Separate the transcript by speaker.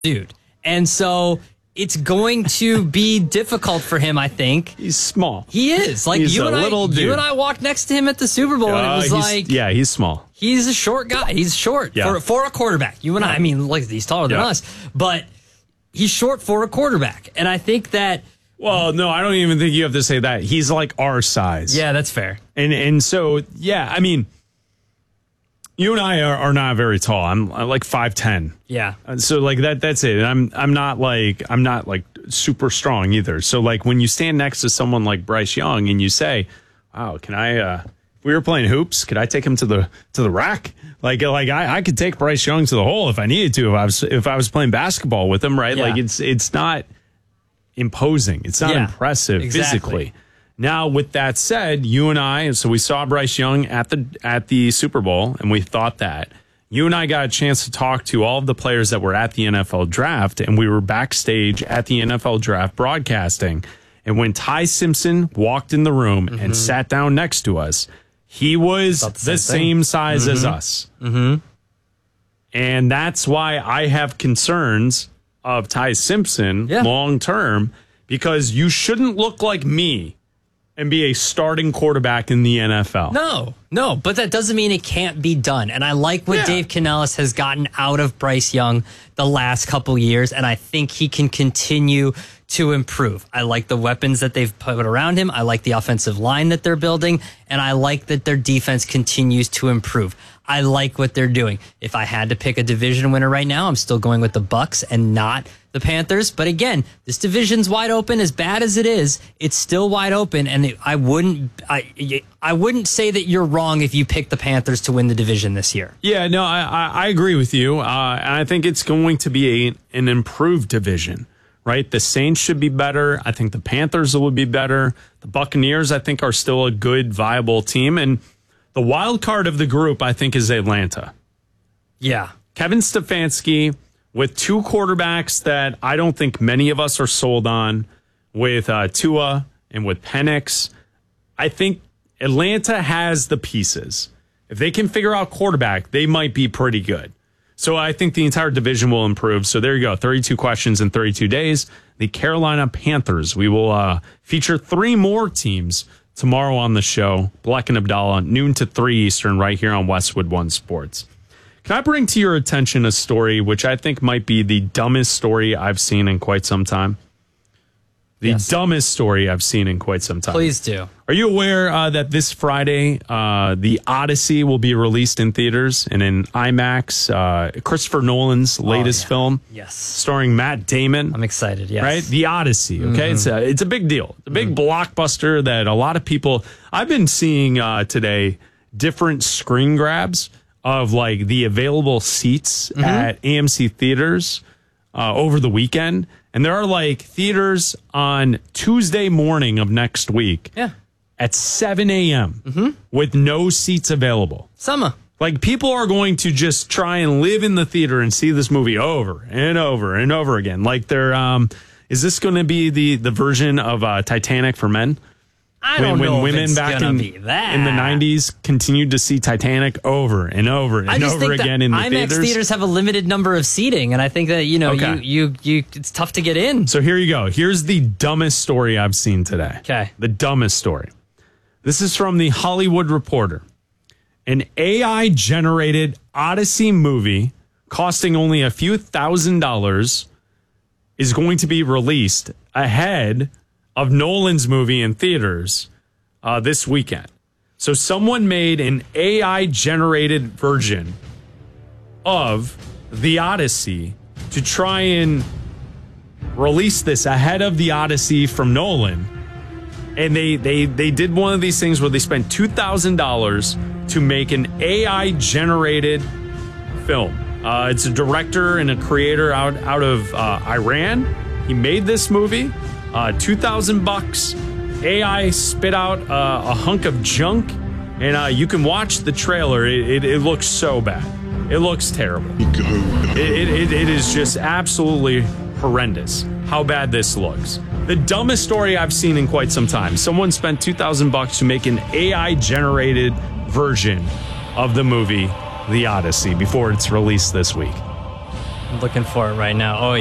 Speaker 1: dude. And so it's going to be difficult for him, I think.
Speaker 2: He's small.
Speaker 1: He is. Like
Speaker 2: he's
Speaker 1: you and
Speaker 2: dude.
Speaker 1: I walked next to him at the Super Bowl, and it was like,
Speaker 2: yeah, he's small.
Speaker 1: He's a short guy. He's short for a quarterback. You and I mean, like he's taller than us, but he's short for a quarterback. And I think that.
Speaker 2: Well, no, I don't even think you have to say that. He's like our size.
Speaker 1: Yeah, that's fair.
Speaker 2: And so, yeah, I mean, you and I are not very tall. I'm like 5'10".
Speaker 1: Yeah.
Speaker 2: So like that's it. And I'm not like super strong either. So like when you stand next to someone like Bryce Young and you say, "Wow, can I if we were playing hoops, could I take him to the rack?" Like I could take Bryce Young to the hole if I needed to if I was playing basketball with him, right?
Speaker 1: Yeah.
Speaker 2: Like it's not imposing. It's not impressive physically. Now, with that said, you and I, so we saw Bryce Young at the Super Bowl, and we thought that. You and I got a chance to talk to all of the players that were at the NFL draft, and we were backstage at the NFL draft broadcasting. And when Ty Simpson walked in the room and sat down next to us, he was the same size as us. Mm-hmm. And that's why I have concerns of Ty Simpson long term, because you shouldn't look like me and be a starting quarterback in the NFL.
Speaker 1: No, but that doesn't mean it can't be done. And I like what Dave Canellis has gotten out of Bryce Young the last couple years, and I think he can continue to improve. I like the weapons that they've put around him. I like the offensive line that they're building, and I like that their defense continues to improve. I like what they're doing. If I had to pick a division winner right now, I'm still going with the Bucs and not the Panthers. But again, this division's wide open. As bad as it is, it's still wide open. And I wouldn't say that you're wrong if you pick the Panthers to win the division this year.
Speaker 2: Yeah, no, I agree with you. And I think it's going to be an improved division, right? The Saints should be better. I think the Panthers will be better. The Buccaneers, I think, are still a good, viable team. And the wild card of the group, I think, is Atlanta.
Speaker 1: Yeah.
Speaker 2: Kevin Stefanski with two quarterbacks that I don't think many of us are sold on, with Tua and with Penix. I think Atlanta has the pieces. If they can figure out quarterback, they might be pretty good. So I think the entire division will improve. So there you go. 32 questions in 32 days. The Carolina Panthers. We will feature three more teams tomorrow on the show. Black and Abdallah, noon to 3 Eastern, right here on Westwood One Sports. Can I bring to your attention a story which I think might be the dumbest story I've seen in quite some time? Dumbest story I've seen in quite some time.
Speaker 1: Please do.
Speaker 2: Are you aware that this Friday, The Odyssey will be released in theaters and in IMAX? Christopher Nolan's latest film.
Speaker 1: Yes.
Speaker 2: Starring Matt Damon.
Speaker 1: I'm excited, yes.
Speaker 2: Right? The Odyssey, okay? It's a big deal. It's a big blockbuster that a lot of people... I've been seeing today different screen grabs of like the available seats at AMC theaters over the weekend. And there are like theaters on Tuesday morning of next week at 7 a.m. With no seats available.
Speaker 1: Summer.
Speaker 2: Like people are going to just try and live in the theater and see this movie over and over and over again. Like they're, is this going to be the version of Titanic for men?
Speaker 1: I don't know
Speaker 2: when women
Speaker 1: if it's
Speaker 2: back
Speaker 1: gonna be that.
Speaker 2: in the 90s continued to see Titanic over and over and over again in the
Speaker 1: IMAX theaters have a limited number of seating, and I think that you it's tough to get in.
Speaker 2: So here you go. Here's the dumbest story I've seen today.
Speaker 1: Okay.
Speaker 2: The dumbest story. This is from the Hollywood Reporter. An AI-generated Odyssey movie costing only a few $1,000s is going to be released ahead of Nolan's movie in theaters this weekend. So someone made an AI-generated version of The Odyssey to try and release this ahead of The Odyssey from Nolan. And they did one of these things where they spent $2,000 to make an AI-generated film. It's a director and a creator out of Iran. He made this movie. $2,000. AI spit out a hunk of junk, and you can watch the trailer. It looks so bad. It looks terrible. It is just absolutely horrendous how bad this looks. The dumbest story I've seen in quite some time. Someone spent $2,000 to make an AI-generated version of the movie The Odyssey before it's released this week.
Speaker 1: I'm looking for it right now. Oh,